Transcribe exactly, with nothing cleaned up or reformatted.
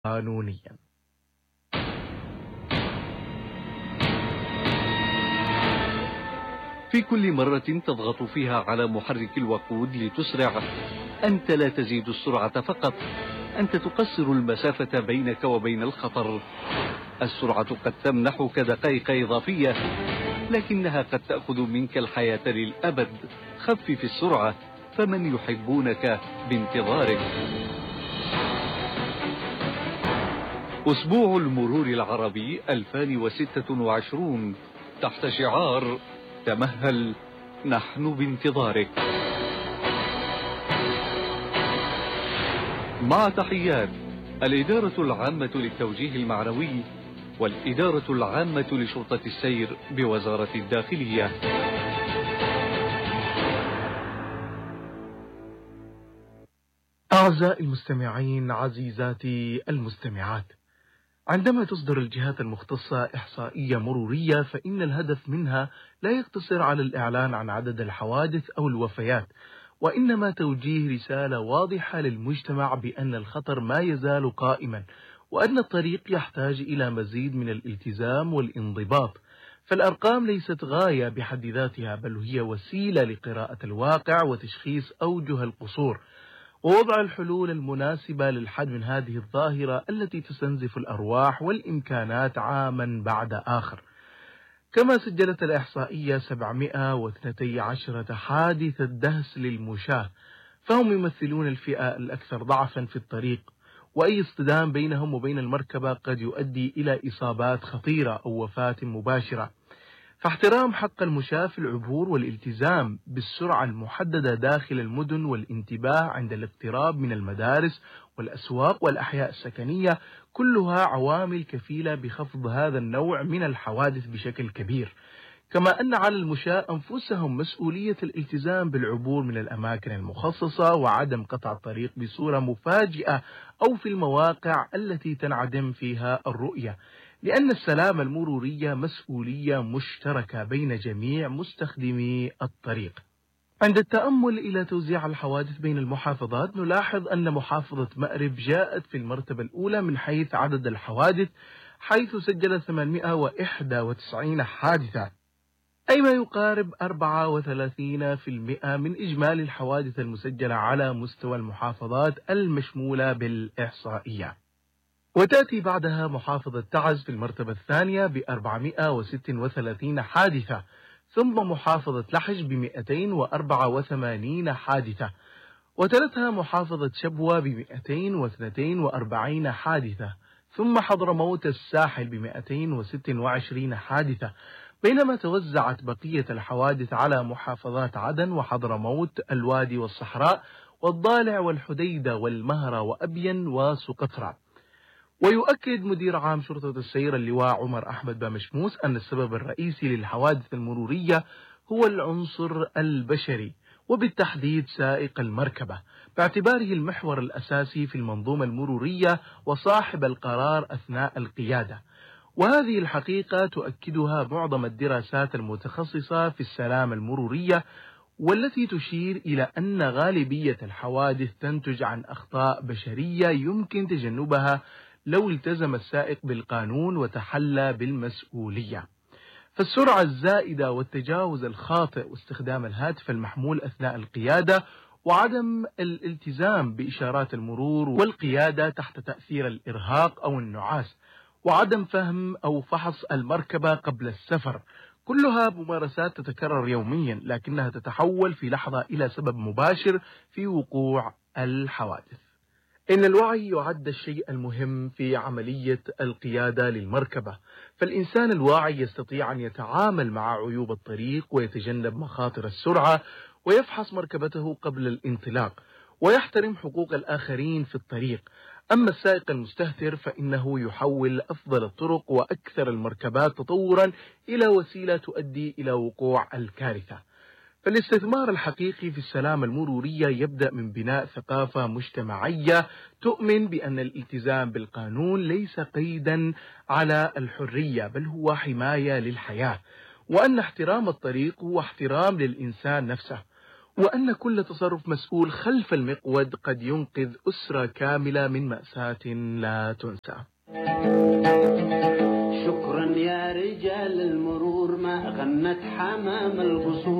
قانونيا. في كل مرة تضغط فيها على محرك الوقود لتسرع، أنت لا تزيد السرعة فقط، أنت تقصر المسافة بينك وبين الخطر. السرعة قد تمنحك دقائق إضافية، لكنها قد تأخذ منك الحياة للأبد. خفف السرعة، فمن يحبونك بانتظارك. أسبوع المرور العربي ألفين وستة وعشرين تحت شعار تمهل، نحن بانتظارك. مع تحيات الإدارة العامة للتوجيه المعنوي والإدارة العامة لشرطة السير بوزارة الداخلية. أعزائي المستمعين، عزيزاتي المستمعات، عندما تصدر الجهات المختصة إحصائية مرورية فإن الهدف منها لا يقتصر على الإعلان عن عدد الحوادث أو الوفيات، وإنما توجيه رسالة واضحة للمجتمع بأن الخطر ما يزال قائما، وأن الطريق يحتاج إلى مزيد من الالتزام والانضباط. فالأرقام ليست غاية بحد ذاتها، بل هي وسيلة لقراءة الواقع وتشخيص أوجه القصور، ووضع الحلول المناسبة للحد من هذه الظاهرة التي تستنزف الأرواح والإمكانات عاما بعد آخر. كما سجلت الإحصائية سبعمائة واثنتي عشرة حادثة دهس للمشاة، فهم يمثلون الفئة الأكثر ضعفا في الطريق، وأي اصطدام بينهم وبين المركبة قد يؤدي إلى إصابات خطيرة أو وفاة مباشرة. فاحترام حق المشاة في العبور والالتزام بالسرعة المحددة داخل المدن والانتباه عند الاقتراب من المدارس والأسواق والأحياء السكنية كلها عوامل كفيلة بخفض هذا النوع من الحوادث بشكل كبير. كما أن على المشاة أنفسهم مسؤولية الالتزام بالعبور من الأماكن المخصصة وعدم قطع الطريق بصورة مفاجئة أو في المواقع التي تنعدم فيها الرؤية، لأن السلامة المرورية مسؤولية مشتركة بين جميع مستخدمي الطريق. عند التأمل إلى توزيع الحوادث بين المحافظات نلاحظ أن محافظة مأرب جاءت في المرتبة الأولى من حيث عدد الحوادث، حيث سجلت ثمانمائة وواحد وتسعين حادثة، أي ما يقارب أربعة وثلاثين بالمئة من إجمالي الحوادث المسجلة على مستوى المحافظات المشمولة بالإحصائية. وتأتي بعدها محافظة تعز في المرتبة الثانية بأربعمائة وستة وثلاثين حادثة، ثم محافظة لحج بمئتين وأربعة وثمانين حادثة، وتلتها محافظة شبوة بمئتين واثنين وأربعين حادثة، ثم حضرموت الساحل بمئتين وستة وعشرين حادثة، بينما توزعت بقية الحوادث على محافظات عدن وحضرموت الوادي والصحراء والضالع والحديدة والمهرة وأبين وسقطرى. ويؤكد مدير عام شرطة السير اللواء عمر أحمد بامشموس أن السبب الرئيسي للحوادث المرورية هو العنصر البشري، وبالتحديد سائق المركبة، باعتباره المحور الأساسي في المنظومة المرورية وصاحب القرار أثناء القيادة. وهذه الحقيقة تؤكدها معظم الدراسات المتخصصة في السلامة المرورية، والتي تشير إلى أن غالبية الحوادث تنتج عن أخطاء بشرية يمكن تجنبها لو التزم السائق بالقانون وتحلى بالمسؤولية. فالسرعة الزائدة والتجاوز الخاطئ واستخدام الهاتف المحمول أثناء القيادة وعدم الالتزام بإشارات المرور والقيادة تحت تأثير الإرهاق أو النعاس وعدم فهم أو فحص المركبة قبل السفر، كلها ممارسات تتكرر يوميا، لكنها تتحول في لحظة إلى سبب مباشر في وقوع الحوادث. إن الوعي يعد الشيء المهم في عملية القيادة للمركبة، فالإنسان الواعي يستطيع أن يتعامل مع عيوب الطريق ويتجنب مخاطر السرعة ويفحص مركبته قبل الانطلاق ويحترم حقوق الآخرين في الطريق. أما السائق المستهتر فإنه يحول أفضل الطرق وأكثر المركبات تطورا إلى وسيلة تؤدي إلى وقوع الكارثة. فالاستثمار الحقيقي في السلامة المرورية يبدأ من بناء ثقافة مجتمعية تؤمن بأن الالتزام بالقانون ليس قيدا على الحرية، بل هو حماية للحياة، وأن احترام الطريق هو احترام للإنسان نفسه. وأن كل تصرف مسؤول خلف المقود قد ينقذ أسرة كاملة من مأساة لا تنسى. شكرا يا رجال المرور، ما غنت حمام القصور.